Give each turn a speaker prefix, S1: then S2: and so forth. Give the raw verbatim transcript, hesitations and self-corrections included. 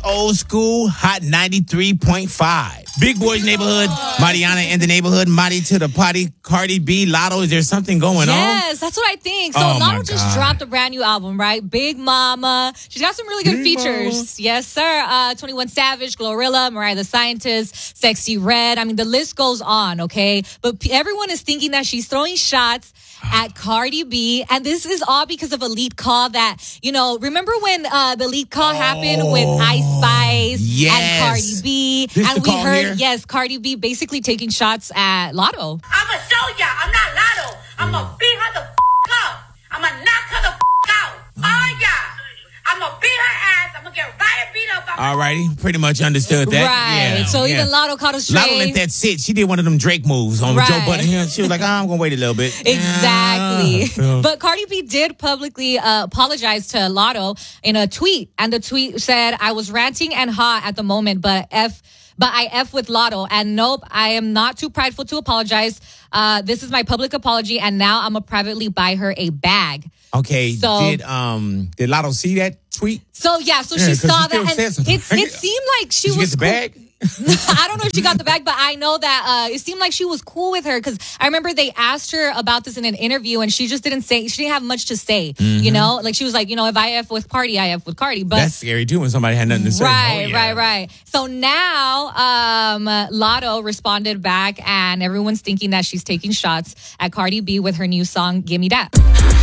S1: old school, hot ninety-three point five. Big Boys Neighborhood, Mariana in the neighborhood, Mari to the party, Cardi B, Lotto. Is there something going
S2: yes,
S1: on?
S2: Yes, that's what I think. So
S1: Oh, my
S2: Lotto just
S1: God.
S2: dropped a brand new album, right? Big Mama. She's got some really good
S1: Big
S2: features.
S1: Mama.
S2: Yes, sir. Uh, twenty-one Savage, Glorilla, Mariah the Scientist, Sexy Red. I mean, the list goes on, okay? But p- everyone is thinking that she's throwing shots at Cardi B. And this is all because of a leak call that, you know, remember when uh, the leak call happened with Ice Spice
S1: yes.
S2: and Cardi B?
S1: This
S2: and
S1: the
S2: we
S1: call
S2: heard,
S1: here?
S2: yes, Cardi B basically taking shots at Lotto.
S3: I'ma show ya. I'm not Lotto. I'ma beat her the f- up. I'ma knock her the f- out. Oh yeah. I'ma beat her ass. I'ma get right and beat up.
S1: All righty, pretty much understood that.
S2: Right.
S1: Yeah,
S2: so
S1: yeah.
S2: even Lotto caught a stray.
S1: Lotto let that sit. She did one of them Drake moves on
S2: Right.
S1: Joe Budden here. She was like, oh, I'm going to wait a little bit.
S2: Exactly.
S1: Yeah.
S2: But Cardi B did publicly uh, apologize to Lotto in a tweet. And the tweet said, I was ranting and hot at the moment, but F... But I F with Lotto, and nope, I am not too prideful to apologize. Uh, this is my public apology, and now I'm gonna privately buy her a bag.
S1: Okay,
S2: So-
S1: did um did Lotto see that tweet?
S2: So yeah, so
S1: Yeah,
S2: she
S1: 'cause
S2: saw
S1: she still
S2: that,
S1: said
S2: and
S1: something,
S2: it,
S1: right?
S2: it seemed like she
S1: Did you
S2: was
S1: get the
S2: cool.
S1: bag?
S2: I don't know if she got the bag, but I know that uh, it seemed like she was cool with her because I remember they asked her about this in an interview, and she just didn't say she didn't have much to say. You know, like she was like, you know, if I F with Cardi, I F with Cardi. But
S1: That's scary too when somebody had nothing to say.
S2: Right,
S1: Oh, yeah.
S2: right, right. So now, um, Lotto responded back, and everyone's thinking that she's taking shots at Cardi B with her new song "Gimme That."